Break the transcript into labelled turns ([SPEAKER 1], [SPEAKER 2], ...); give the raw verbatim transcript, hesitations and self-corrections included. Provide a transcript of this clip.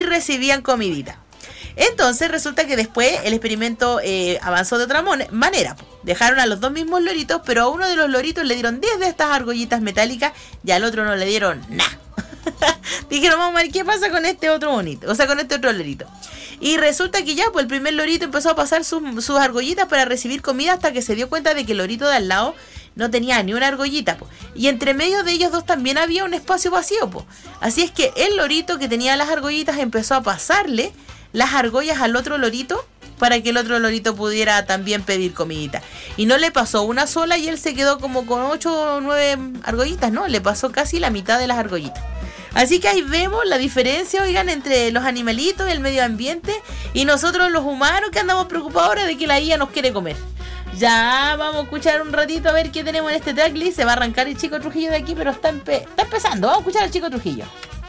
[SPEAKER 1] recibían comidita. Entonces resulta que después el experimento eh, avanzó de otra mon- manera. Dejaron a los dos mismos loritos, pero a uno de los loritos le dieron diez de estas argollitas metálicas y al otro no le dieron nada. Dijeron, vamos a ver qué pasa con este otro bonito, o sea, con este otro lorito. Y resulta que ya, pues el primer lorito empezó a pasar sus, sus argollitas para recibir comida hasta que se dio cuenta de que el lorito de al lado no tenía ni una argollita, po. Y entre medio de ellos dos también había un espacio vacío, po. Así es que el lorito que tenía las argollitas empezó a pasarle las argollas al otro lorito para que el otro lorito pudiera también pedir comidita. Y no le pasó una sola y él se quedó como con ocho o nueve argollitas, ¿no? Le pasó casi la mitad de las argollitas. Así que ahí vemos la diferencia, oigan, entre los animalitos, el medio ambiente y nosotros los humanos que andamos preocupados ahora de que la I A nos quiere comer. Ya vamos a escuchar un ratito a ver qué tenemos en este tracklist. Se va a arrancar el Chico Trujillo de aquí, pero está, empe- está empezando. Vamos a escuchar al Chico Trujillo.